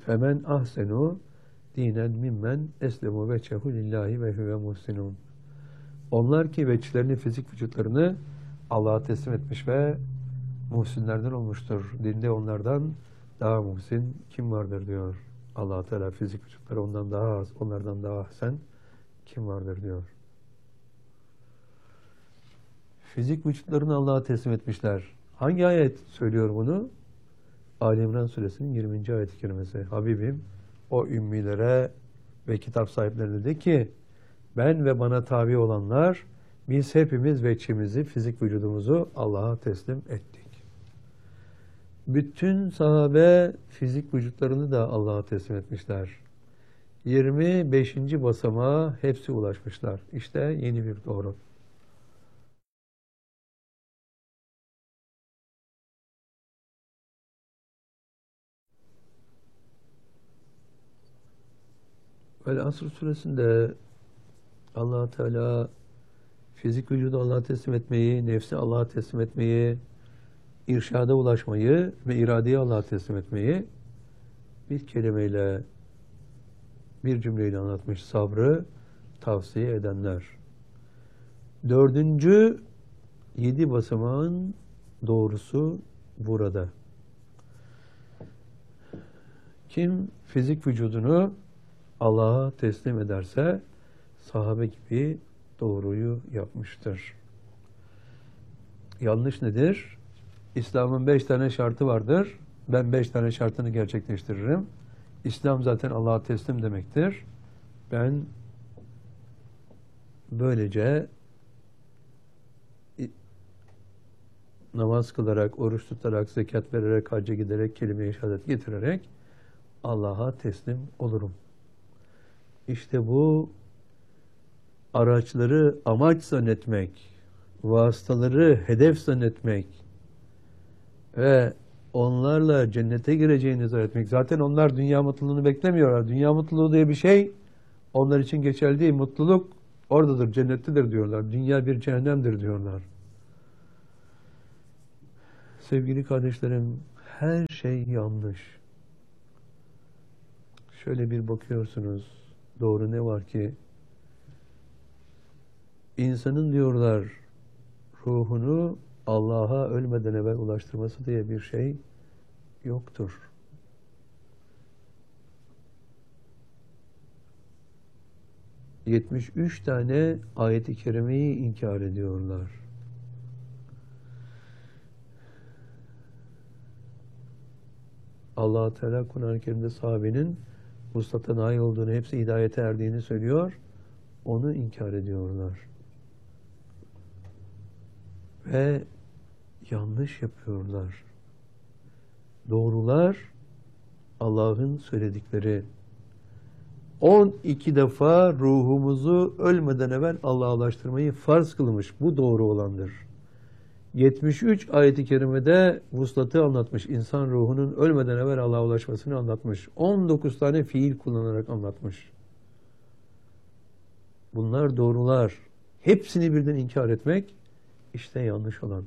Femen ahsenu dinen mimmen eslemu veçhehu lillahi ve huve muhsinun. Onlar ki veçlerini, fizik vücutlarını Allah'a teslim etmiş ve muhsinlerden olmuştur. Dinde onlardan daha muhsin kim vardır diyor. Allah Teala fizik vücutları ondan daha az, onlardan daha ahsen kim vardır diyor. Fizik vücutlarını Allah'a teslim etmişler. Hangi ayet söylüyor bunu? Ali İmran suresinin 20. ayet-i kerimesi. Habibim o ümmilere ve kitap sahiplerine de ki ben ve bana tabi olanlar biz hepimiz veçimizi, fizik vücudumuzu Allah'a teslim ettik. Bütün sahabe fizik vücutlarını da Allah'a teslim etmişler. 25. basamağa hepsi ulaşmışlar. İşte yeni bir doğru. Vel Asr suresinde Allah Teala fizik vücudu Allah'a teslim etmeyi, nefsi Allah'a teslim etmeyi, irşada ulaşmayı ve iradeyi Allah'a teslim etmeyi bir kelimeyle, bir cümleyle anlatmış. Sabrı tavsiye edenler. 4. 7 basamağın doğrusu burada. Kim fizik vücudunu Allah'a teslim ederse sahabe gibi doğruyu yapmıştır. Yanlış nedir? İslam'ın 5 tane şartı vardır. Ben 5 tane şartını gerçekleştiririm. İslam zaten Allah'a teslim demektir. Ben böylece namaz kılarak, oruç tutarak, zekat vererek, hacca giderek, kelime-i şehadet getirerek Allah'a teslim olurum. İşte bu araçları amaç zannetmek, vasıtaları hedef zannetmek ve onlarla cennete gireceğini zannetmek. Zaten onlar dünya mutluluğunu beklemiyorlar. Dünya mutluluğu diye bir şey onlar için geçerli değil. Mutluluk oradadır, cennettedir diyorlar. Dünya bir cehennemdir diyorlar. Sevgili kardeşlerim, her şey yanlış. Şöyle bir bakıyorsunuz, doğru ne var ki? İnsanın diyorlar, ruhunu Allah'a ölmeden evvel ulaştırması diye bir şey yoktur. ...73 tane ayet-i kerimeyi inkar ediyorlar. Allah-u Teala Kur'an-ı Kerim'de sahabenin vuslata nail olduğunu, hepsi hidayete erdiğini söylüyor. Onu inkar ediyorlar. Ve yanlış yapıyorlar. Doğrular Allah'ın söyledikleri. 12 defa ruhumuzu ölmeden evvel Allah'a ulaştırmayı farz kılmış. Bu doğru olandır. 73 ayet-i kerimede vuslatı anlatmış. İnsan ruhunun ölmeden evvel Allah'a ulaşmasını anlatmış. 19 tane fiil kullanarak anlatmış. Bunlar doğrular. Hepsini birden inkar etmek işte yanlış olan.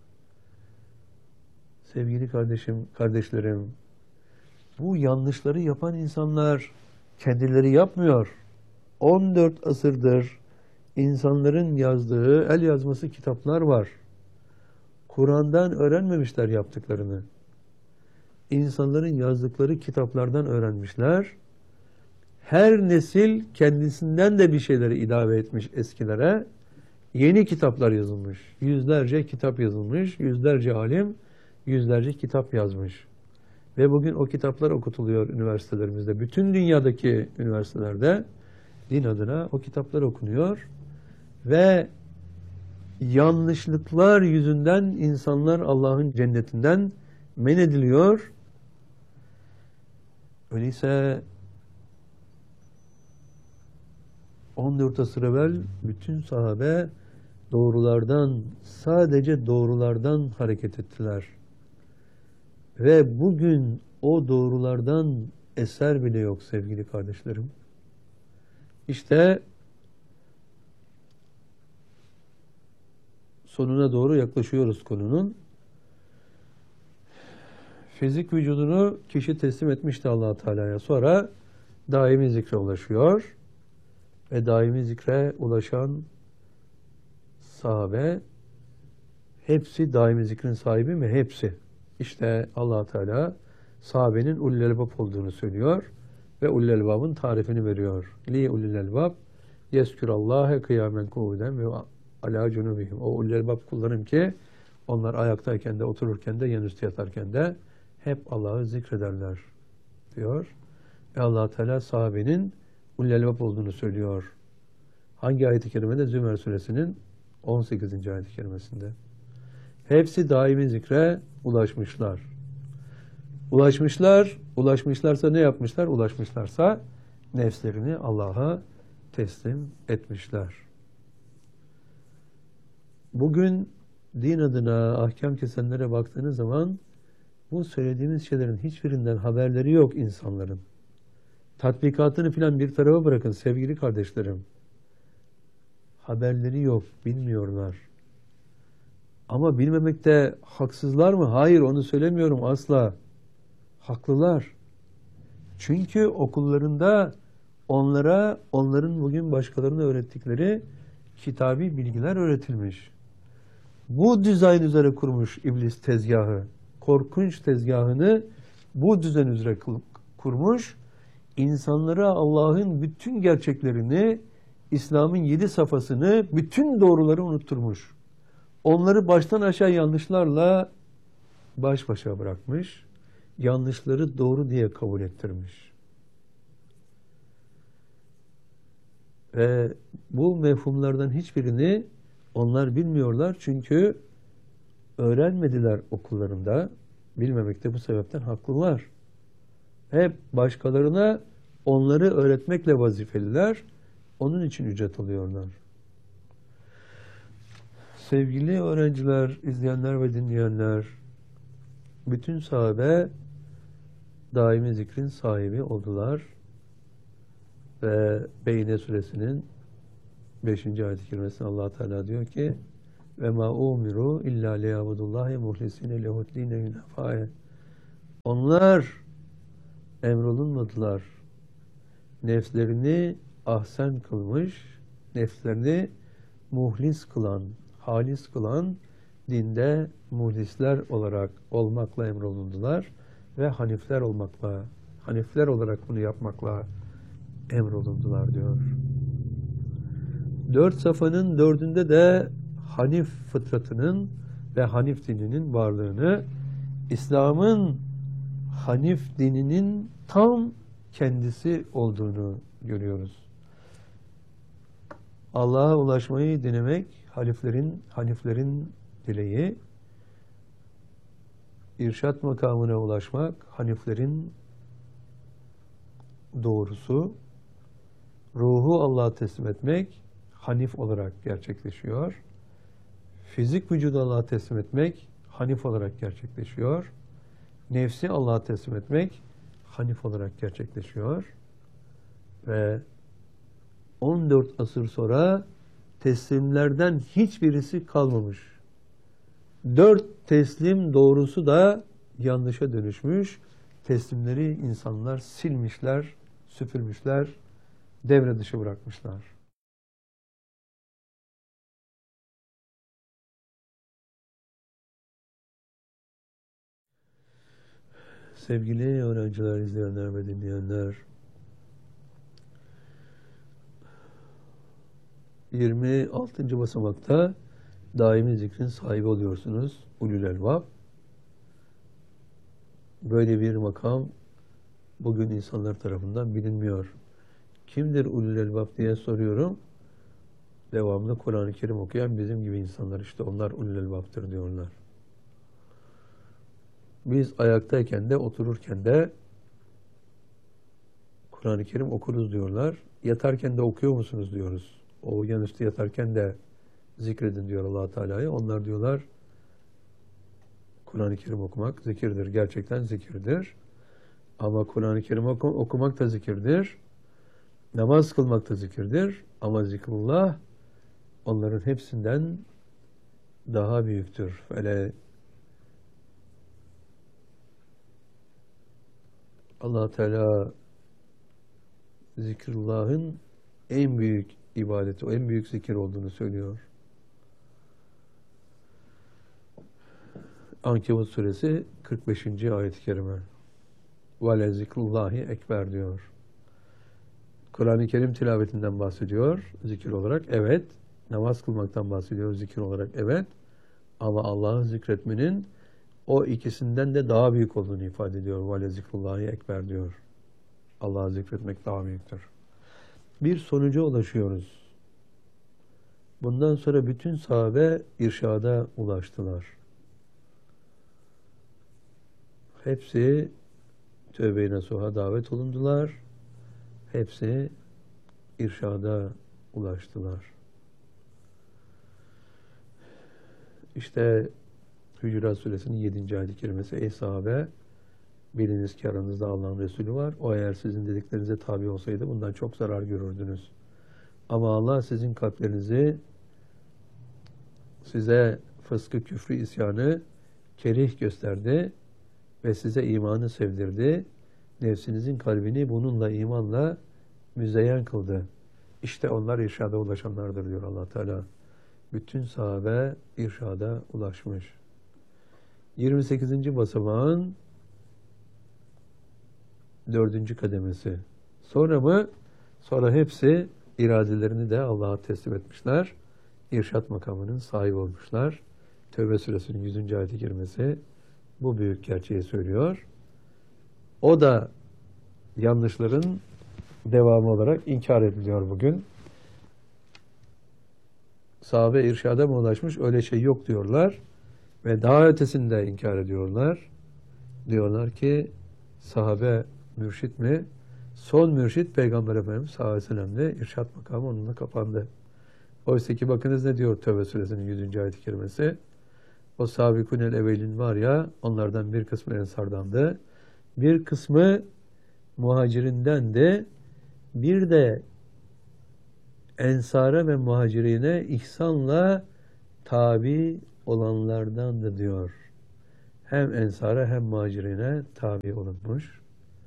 Sevgili kardeşlerim, bu yanlışları yapan insanlar kendileri yapmıyor. 14 asırdır insanların yazdığı el yazması kitaplar var. Kur'an'dan öğrenmemişler yaptıklarını. İnsanların yazdıkları kitaplardan öğrenmişler. Her nesil kendisinden de bir şeyleri ilave etmiş eskilere. Yeni kitaplar yazılmış. Yüzlerce kitap yazılmış. Yüzlerce alim, yüzlerce kitap yazmış. Ve bugün o kitaplar okutuluyor üniversitelerimizde. Bütün dünyadaki üniversitelerde din adına o kitaplar okunuyor. Ve yanlışlıklar yüzünden insanlar Allah'ın cennetinden men ediliyor. Öyleyse 14 asır evvel bütün sahabe doğrulardan, sadece doğrulardan hareket ettiler. Ve bugün o doğrulardan eser bile yok sevgili kardeşlerim. İşte sonuna doğru yaklaşıyoruz konunun. Fizik vücudunu kişi teslim etmişti Allah Teala'ya. Sonra daimi zikre ulaşıyor. Ve daimi zikre ulaşan sahabe hepsi daimi zikrin sahibi mi? Hepsi. İşte Allah Teala sahabenin ulul elbab olduğunu söylüyor ve ulul elbabın tarifini veriyor. Li ulul elbab yeskürallâhe kıyamen kuvuden ve alâ cunubihim. O ulul elbab kullarım ki onlar ayaktayken de, otururken de, yanüstü yatarken de hep Allah'ı zikrederler diyor. Ve Allah Teala sahabenin ulul elbab olduğunu söylüyor. Hangi ayet-i kerimede? Zümer suresinin 18. ayet-i kerimesinde. Hepsi daimi zikre ulaşmışlar. Ulaşmışlarsa ne yapmışlar? Ulaşmışlarsa nefslerini Allah'a teslim etmişler. Bugün din adına ahkam kesenlere baktığınız zaman bu söylediğimiz şeylerin hiçbirinden haberleri yok insanların. Tatbikatını filan bir tarafa bırakın sevgili kardeşlerim. Haberleri yok, bilmiyorlar. Ama bilmemekte haksızlar mı? Hayır, onu söylemiyorum asla. Haklılar. Çünkü okullarında onlara, onların bugün başkalarına öğrettikleri kitabi bilgiler öğretilmiş. Bu dizayn üzere kurmuş iblis tezgahı. Korkunç tezgahını bu düzen üzere kurmuş. İnsanlara Allah'ın bütün gerçeklerini, İslam'ın 7 safhasını, bütün doğruları unutturmuş. Onları baştan aşağı yanlışlarla baş başa bırakmış. Yanlışları doğru diye kabul ettirmiş. Ve bu mefhumlardan hiçbirini onlar bilmiyorlar. Çünkü öğrenmediler okullarında. Bilmemekte bu sebepten haklılar. Hep başkalarına onları öğretmekle vazifeliler. Onun için ücret alıyorlar. Sevgili öğrenciler, izleyenler ve dinleyenler, bütün sahabe daimi zikrin sahibi oldular. Ve Beyne suresinin 5. ayet-i kerimesinde Allah Teala diyor ki ve ma umiru illa liyabudullahi muhlisine lehuddine yunafaye. Onlar emrolunmadılar. Nefslerini ahsen kılmış, nefslerini muhlis kılan, halis kılan dinde muhlisler olarak olmakla emrolundular ve hanifler olarak bunu yapmakla emrolundular diyor. 4 safhanın 4'ünde de Hanif fıtratının ve Hanif dininin varlığını, İslam'ın Hanif dininin tam kendisi olduğunu görüyoruz. Allah'a ulaşmayı dilemek Haniflerin dileği, irşat makamına ulaşmak Haniflerin doğrusu, ruhu Allah'a teslim etmek Hanif olarak gerçekleşiyor. Fizik vücudu Allah'a teslim etmek Hanif olarak gerçekleşiyor. Nefsi Allah'a teslim etmek Hanif olarak gerçekleşiyor. Ve 14 asır sonra teslimlerden hiçbirisi kalmamış. 4 teslim doğrusu da yanlışa dönüşmüş. Teslimleri insanlar silmişler, süpürmüşler, devre dışı bırakmışlar. Sevgili öğrenciler, izleyenler ve dinleyenler, 26. basamakta daimi zikrin sahibi oluyorsunuz. Ulul elbab. Böyle bir makam bugün insanlar tarafından bilinmiyor. Kimdir ulul elbab diye soruyorum. Devamlı Kur'an-ı Kerim okuyan bizim gibi insanlar, işte onlar ulul elbaptır diyorlar. Biz ayaktayken de otururken de Kur'an-ı Kerim okuruz diyorlar. Yatarken de okuyor musunuz diyoruz. O yanüstü yatarken de zikredin diyor Allah Teala'ya. Onlar diyorlar Kur'an-ı Kerim okumak zikirdir. Gerçekten zikirdir. Ama Kur'an-ı Kerim okumak da zikirdir. Namaz kılmak da zikirdir. Ama zikrullah onların hepsinden daha büyüktür. Öyle Allah Teala zikrullahın en büyük ibadeti, o en büyük zikir olduğunu söylüyor. Ankebut suresi 45. ayet-i kerime. Vale zikrullahi ekber diyor. Kur'an-ı Kerim tilavetinden bahsediyor zikir olarak. Evet. Namaz kılmaktan bahsediyor zikir olarak. Evet. Ama Allah'ı zikretmenin o ikisinden de daha büyük olduğunu ifade ediyor. Vale zikrullahi ekber diyor. Allah'ı zikretmek daha büyüktür. Bir sonuca ulaşıyoruz. Bundan sonra bütün sahabe irşada ulaştılar. Hepsi tövbe-i nasuha davet olundular. Hepsi irşada ulaştılar. İşte Hücurat Suresinin 7. ayet-i kerimesi. Ey sahabe, biliniz ki aranızda Allah'ın Resulü var. O eğer sizin dediklerinize tabi olsaydı bundan çok zarar görürdünüz. Ama Allah sizin kalplerinizi size fıskı, küfrü, isyanı kerih gösterdi ve size imanı sevdirdi. Nefsinizin kalbini bununla, imanla müzeyyen kıldı. İşte onlar irşada ulaşanlardır diyor Allah Teala. Bütün sahabe irşada ulaşmış. 28. basamağın 4. kademesi. Sonra mı? Sonra hepsi iradelerini de Allah'a teslim etmişler. İrşad makamının sahibi olmuşlar. Tevbe suresinin 100. ayet-i kerimesi bu büyük gerçeği söylüyor. O da yanlışların devamı olarak inkar ediliyor bugün. Sahabe irşada mı ulaşmış? Öyle şey yok diyorlar. Ve daha ötesinde inkar ediyorlar. Diyorlar ki sahabe mürşit mi? Son mürşit Peygamber Efendimiz sallallahu aleyhi ve sellem'de irşad makamı onunla kapandı. Oysa ki bakınız ne diyor Tevbe suresinin 100. ayet-i kerimesi. O sabikunel evvelin var ya, onlardan bir kısmı ensardandı. Bir kısmı muhacirinden de, bir de ensara ve muhacirine ihsanla tabi olanlardan da diyor. Hem ensara hem muhacirine tabi olunmuş.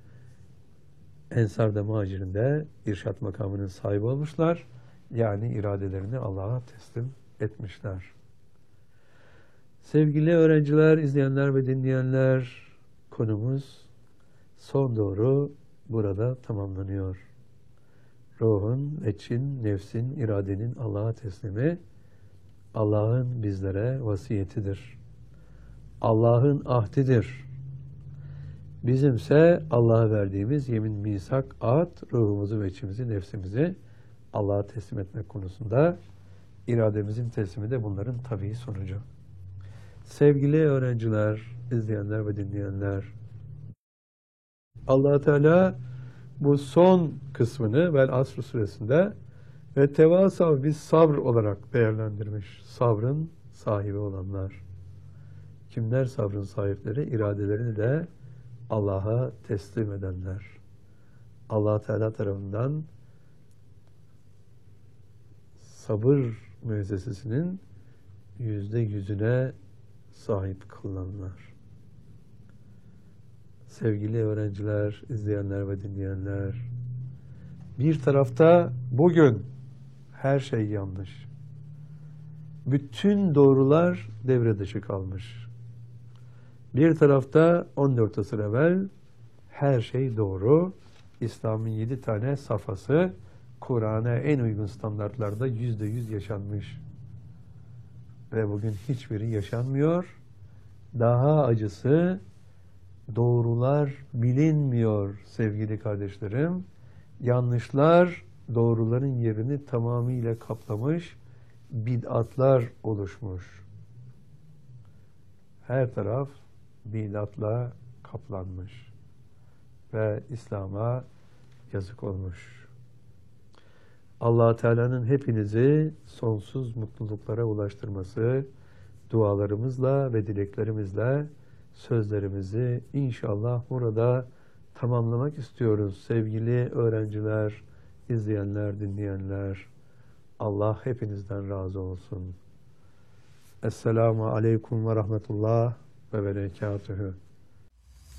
Ensar da muhacirin de irşad makamının sahibi olmuşlar. Yani iradelerini Allah'a teslim etmişler. Sevgili öğrenciler, izleyenler ve dinleyenler, konumuz son doğru burada tamamlanıyor. Ruhun, veçin, nefsin, iradenin Allah'a teslimi, Allah'ın bizlere vasiyetidir. Allah'ın ahdidir. Bizimse Allah'a verdiğimiz yemin, misak, ahd, ruhumuzu, veçimizi, nefsimizi Allah'a teslim etmek konusunda irademizin teslimi de bunların tabii sonucu. Sevgili öğrenciler, izleyenler ve dinleyenler, Allah Teala bu son kısmını Vel Asr suresinde ve tevasav bis sabr olarak değerlendirmiş. Sabrın sahibi olanlar. Kimler sabrın sahipleri? İradelerini de Allah'a teslim edenler. Allah Teala tarafından sabır müessesesinin %100'üne sahip kılınanlar. Sevgili öğrenciler, izleyenler ve dinleyenler, bir tarafta bugün her şey yanlış. Bütün doğrular devre dışı kalmış. Bir tarafta 14 asır evvel her şey doğru. İslam'ın 7 tane safhası Kur'an'a en uygun standartlarda %100 yaşanmış. Ve bugün hiçbiri yaşanmıyor. Daha acısı doğrular bilinmiyor sevgili kardeşlerim. Yanlışlar doğruların yerini tamamıyla kaplamış, bid'atlar oluşmuş. Her taraf bid'atla kaplanmış ve İslam'a yazık olmuş. Allah Teala'nın hepinizi sonsuz mutluluklara ulaştırması, dualarımızla ve dileklerimizle sözlerimizi inşallah burada tamamlamak istiyoruz. Sevgili öğrenciler, izleyenler, dinleyenler, Allah hepinizden razı olsun. Esselamu aleyküm ve rahmetullah ve berekatühü.